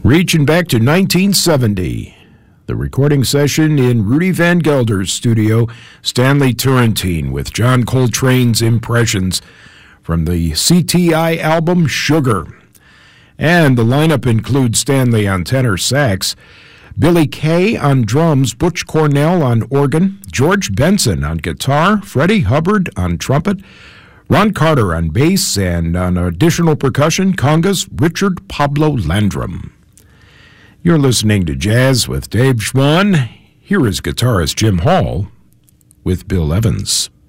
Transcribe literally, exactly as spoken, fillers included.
Reaching back to nineteen seventy, the recording session in Rudy Van Gelder's studio, Stanley Turrentine with John Coltrane's impressions from the C T I album Sugar. And the lineup includes Stanley on tenor sax, Billy Kay on drums, Butch Cornell on organ, George Benson on guitar, Freddie Hubbard on trumpet, Ron Carter on bass, and on additional percussion, congas, Richard Pablo Landrum. You're listening to Jazz with Dave Schwann. Here is guitarist Jim Hall with Bill Evans.